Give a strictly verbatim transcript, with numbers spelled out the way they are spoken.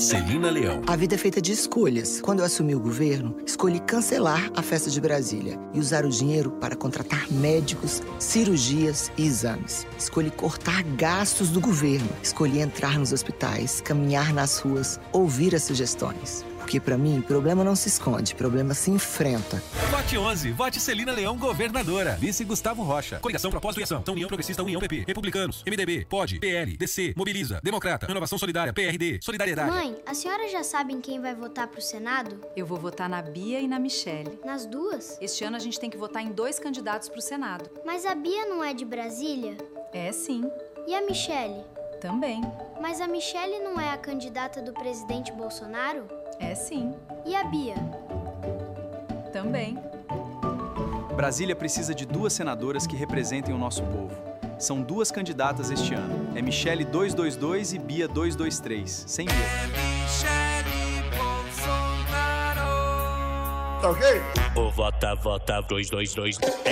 Celina Leão. A vida é feita de escolhas. Quando eu assumi o governo, escolhi cancelar a festa de Brasília e usar o dinheiro para contratar médicos, cirurgias e exames. Escolhi cortar gastos do governo. Escolhi entrar nos hospitais, caminhar nas ruas, ouvir as sugestões. Porque, pra mim, problema não se esconde, problema se enfrenta. Vote onze. Vote Celina Leão, governadora. Vice Gustavo Rocha. Coligação Propósito e Ação. União Progressista, União P P. Republicanos. M D B. P O D. P L. D C. Mobiliza. Democrata. Renovação Solidária. P R D. Solidariedade. Mãe, a senhora já sabe em quem vai votar pro Senado? Eu vou votar na Bia e na Michele. Nas duas? Este ano a gente tem que votar em dois candidatos pro Senado. Mas a Bia não é de Brasília? É sim. E a Michele? Também. Mas a Michele não é a candidata do presidente Bolsonaro? É sim. E a Bia? Também. Brasília precisa de duas senadoras que representem o nosso povo. São duas candidatas este ano. É Michele duzentos e vinte e dois e Bia duzentos e vinte e três. Sem medo. É Michele Bolsonaro. Tá ok? O vota, vota, dois, dois, dois.